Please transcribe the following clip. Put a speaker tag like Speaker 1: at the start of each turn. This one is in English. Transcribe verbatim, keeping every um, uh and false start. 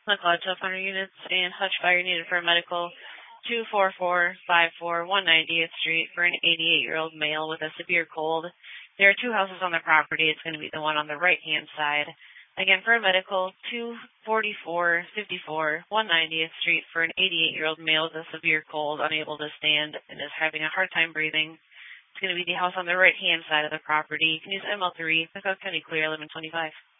Speaker 1: McLeod Tough Hunter units and Hutch Fire needed for a medical two four four five four one ninetieth Street for an eighty-eight-year-old male with a severe cold. There are two houses on the property. It's going to be the one on the right-hand side. Again, for a medical, two forty-four fifty-four one ninetieth Street for an eighty-eight-year-old male with a severe cold, unable to stand, and is having a hard time breathing. It's going to be the house on the right-hand side of the property. You can use M L three, Pickup County Clear, eleven twenty-five.